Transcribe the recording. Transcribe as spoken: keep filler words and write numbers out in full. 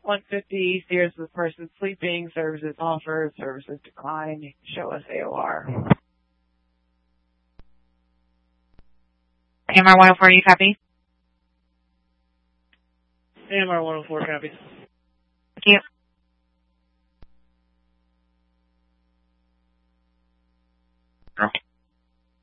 one fifty, Sears with person sleeping, services offered, services declined. Show us A O R. A M R one oh four, you copy? A M R one oh four, copy. Thank you.